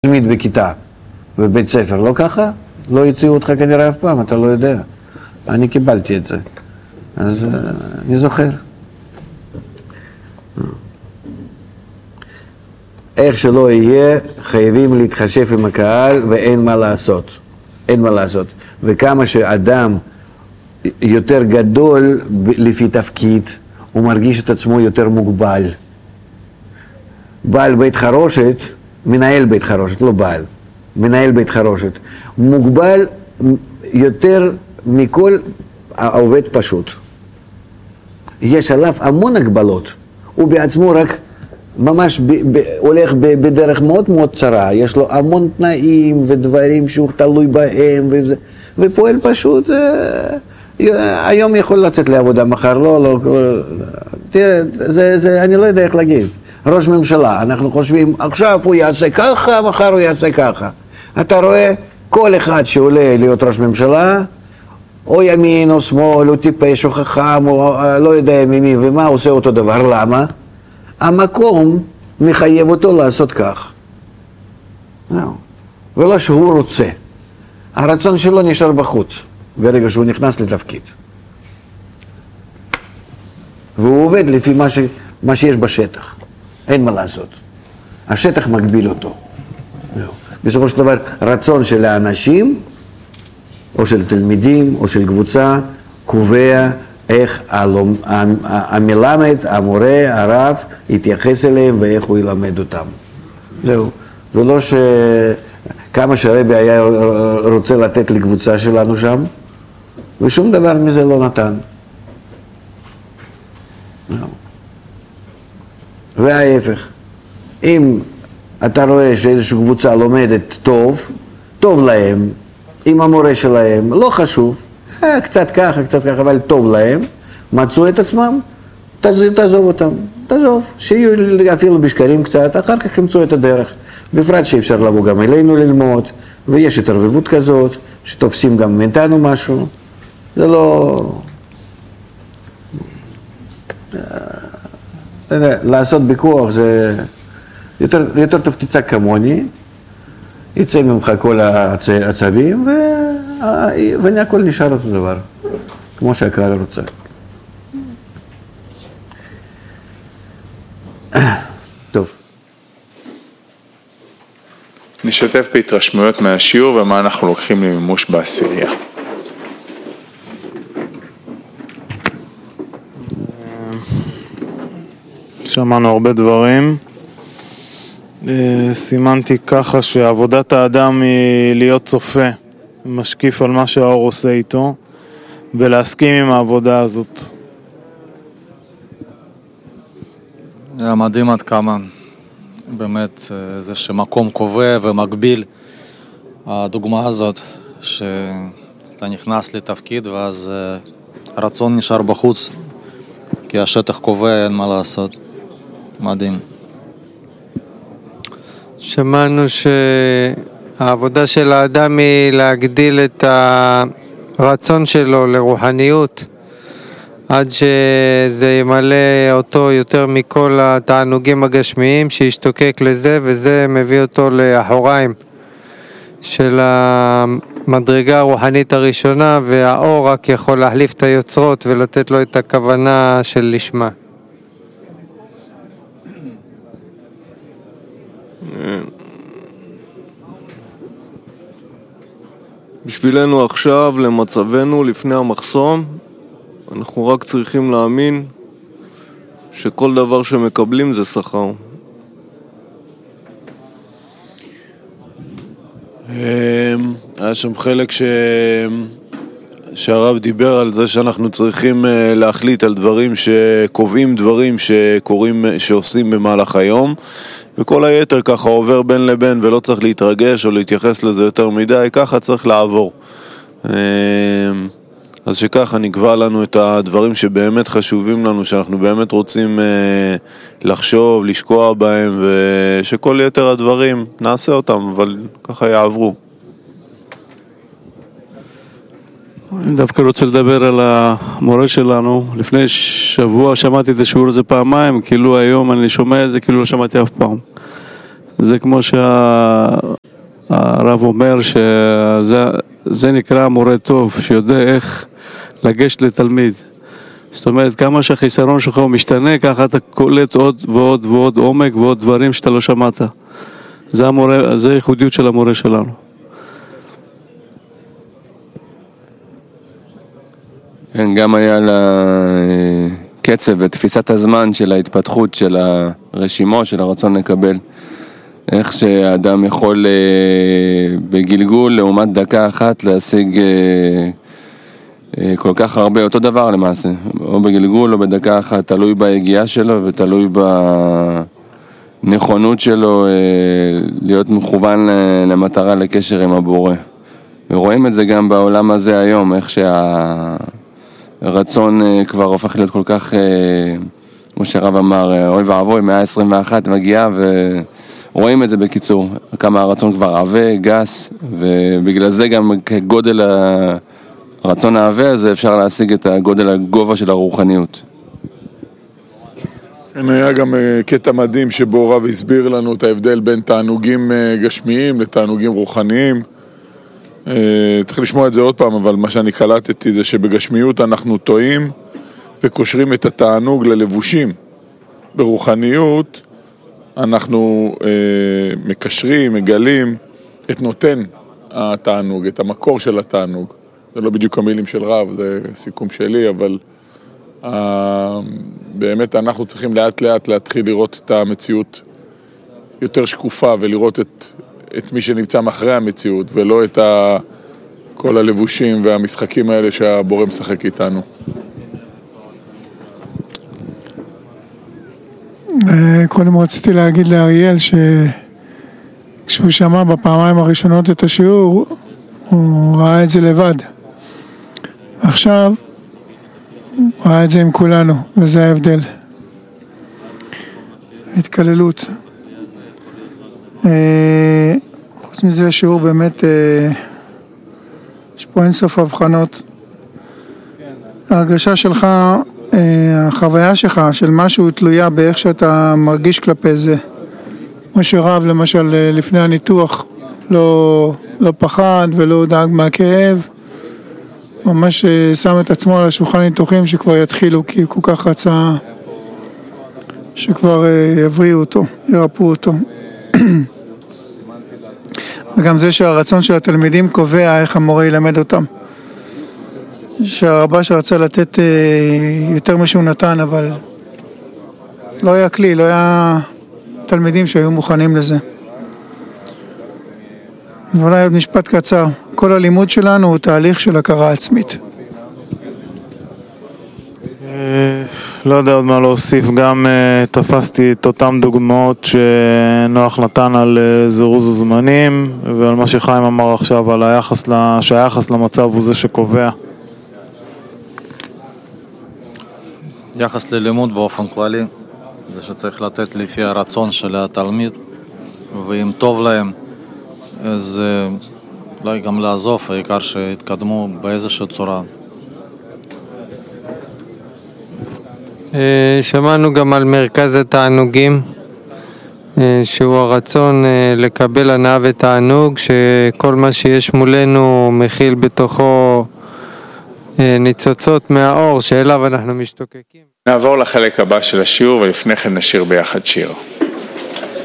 תלמיד בכיתה בבית ספר, לא ככה? לא יציעו אותך כנראה אף פעם, אתה לא יודע. אני קיבלתי את זה. אז אני זוכר. איך שלא יהיה, חייבים להתחשב עם הקהל ואין מה לעשות. אין מה לעשות. וכמה שאדם יותר גדול לפי תפקיד, הוא מרגיש את עצמו יותר מוגבל. בעל בית חרושת, מנהל בית חרושת, לא בעל, מנהל בית חרושת, מוגבל יותר מכל העובד פשוט. יש עליו המון הגבלות, הוא בעצמו רק ממש הולך בדרך מאוד מאוד צרה, יש לו המון תנאים ודברים שהוא תלוי בהם, ופועל פשוט, היום יכול לצאת לעבודה, מחר לא, תראה, אני לא יודע איך להגיד. ראש ממשלה, אנחנו חושבים, עכשיו הוא יעשה ככה, מחר הוא יעשה ככה. אתה רואה, כל אחד שעולה להיות ראש ממשלה, או ימין או שמאל, או טיפש או חכם, או לא יודע ממי ומה, עושה אותו דבר. למה? המקום מחייב אותו לעשות כך. ולא שהוא רוצה. הרצון שלו נשאר בחוץ, ברגע שהוא נכנס לתפקיד. והוא עובד לפי מה שיש בשטח. אין מה לעשות. השטח מגביל אותו. בסופו של דבר, רצון של האנשים, או של תלמידים, או של קבוצה, קובע איך המלמד, המורה, הרב, יתייחס אליהם ואיך הוא ילמד אותם. זהו. ולא כמה שהרבי היה רוצה לתת לקבוצה שלנו שם, ושום דבר מזה לא נתן. זהו. וההפך, אם אתה רואה שאיזושהי קבוצה לומדת טוב להם, עם המורה שלהם, לא חשוב, קצת ככה, אבל טוב להם, מצאו את עצמם, תעזוב אותם, תעזוב, שיהיו אפילו בשקרים קצת, אחר כך ימצאו את הדרך. בפרט שאפשר לבוא גם אלינו ללמוד, ויש התערבבות כזאת, שתופסים גם מאיתנו משהו, זה לא... לעשות בכוח זה יותר טוב תצא כמוני, יצא ממך כל העצבים והכל נשאר אותו דבר, כמו שהקהל רוצה. טוב. נשתף בהתרשמויות מהשיעור ומה אנחנו לוקחים למימוש בעשירייה. שמענו הרבה דברים. סימנתי ככה שעבודת האדם היא להיות צופה, משקיף על מה שהאור עושה איתו, ולהסכים עם העבודה הזאת. זה מדהים עד כמה, באמת, זה שמקום קובע ומקביל. הדוגמה הזאת, שאתה נכנס לתפקיד ואז הרצון נשאר בחוץ, כי השטח קובע, אין מה לעשות. מדהים. שמענו שהעבודה של האדם היא להגדיל את הרצון שלו לרוחניות, עד שזה ימלא אותו יותר מכל התענוגים הגשמיים, שישתוקק לזה, וזה מביא אותו לאחוריים של המדרגה הרוחנית הראשונה, והאור רק יכול להחליף את היוצרות ולתת לו את הכוונה של לשמה. בשבילנו עכשיו, למצבנו, לפני המחסום, אנחנו רק צריכים להאמין שכל דבר שמקבלים זה שכר. היה שם חלק שהרב דיבר על זה שאנחנו צריכים להחליט על דברים שקובעים דברים שקורים, שעושים במהלך היום, וכל היתר ככה עובר בין לבין ולא צריך להתרגש או להתייחס לזה יותר מדי, ככה צריך לעבור. אז שככה נקבע לנו את הדברים שבאמת חשובים לנו, שאנחנו באמת רוצים לחשוב, לשקוע בהם, ושכל יתר הדברים נעשה אותם, אבל ככה יעברו. אני דווקא רוצה לדבר על המורה שלנו. לפני שבוע שמעתי את השיעור הזה פעמיים, כאילו היום אני שומע את זה, כאילו לא שמעתי אף פעם. זה כמו שהרב אומר, שזה נקרא מורה טוב, שיודע איך לגשת לתלמיד. זאת אומרת, כמה שהחיסרון שלך הוא משתנה, ככה אתה קולט עוד ועוד ועוד עומק ועוד דברים שאתה לא שמעת. זה הייחודיות של המורה שלנו. כן, גם היה לה קצב ותפיסת הזמן של ההתפתחות של הרשימו, של הרצון לקבל. איך שהאדם יכול בגלגול לעומת דקה אחת להשיג כל כך הרבה, אותו דבר למעשה, או בגלגול או בדקה אחת, תלוי בהגיעה שלו ותלוי בנכונות שלו להיות מכוון למטרה, לקשר עם הבורא. ורואים את זה גם בעולם הזה היום, איך שהרצון כבר הופך להיות כל כך, כמו שהרב אמר, אוי ואבוי, 121 מגיעה, ורואים את זה בקיצור, כמה הרצון כבר עבה, גס, ובגלל זה גם כגודל הרצון העבה הזה אפשר להשיג את הגודל הגובה של הרוחניות. היה גם קטע מדהים שבו רב הסביר לנו את ההבדל בין תענוגים גשמיים לתענוגים רוחניים. צריך לשמוע את זה עוד פעם, אבל מה שאני קלטתי זה שבגשמיות אנחנו טועים וקושרים את התענוג ללבושים. ברוחניות אנחנו מקשרים, מגלים את נותן התענוג, את המקור של התענוג. זה לא בדיוק המילים של רב, זה סיכום שלי, אבל באמת אנחנו צריכים לאט לאט להתחיל לראות את המציאות יותר שקופה ולראות את מי שנמצא מאחרי המציאות ולא את כל הלבושים והמשחקים האלה שהבורא משחק איתנו. קודם רציתי להגיד לאריאל שכשהוא שמע בפעמיים הראשונות את השיעור הוא ראה את זה לבד. עכשיו הוא ראה את זה עם כולנו, וזה ההבדל. התקללות. חוץ מזה השיעור באמת יש פה אינסוף הבחנות. ההרגשה שלך, החוויה שלך של משהו תלויה באיך שאתה מרגיש כלפי זה. כמו שרב למשל לפני הניתוח לא פחד ולא דאג מהכאב, ממש שם את עצמו על השולחן ניתוחים שכבר יתחילו, כי כל כך רצה שכבר יבריאו אותו, ירפאו אותו. וגם זה שהרצון של התלמידים קובע איך המורה ילמד אותם. שהרבה שרצה לתת יותר משהו נתן, אבל לא היה כלי, לא היה תלמידים שהיו מוכנים לזה. ואולי עוד משפט קצר, כל הלימוד שלנו הוא תהליך של הכרה עצמית. לא יודע עוד מה להוסיף, גם תפסתי את אותם דוגמאות שנוח נתן על זירוז הזמנים ועל מה שחיים אמר עכשיו על שהיחס למצב הוא זה שקובע. יחס ללימוד באופן כללי זה שצריך לתת לפי הרצון של התלמיד, ואם טוב להם אז אולי גם לעזוב, העיקר שהתקדמו באיזושהי צורה. שמענו גם על מרכז התענוגים, שהוא הרצון לקבל הנאה ותענוג, שכל מה שיש מולנו מכיל בתוכו ניצוצות מהאור שאליו אנחנו משתוקקים. נעבור לחלק הבא של השיעור ולפני כן נשיר ביחד שיר.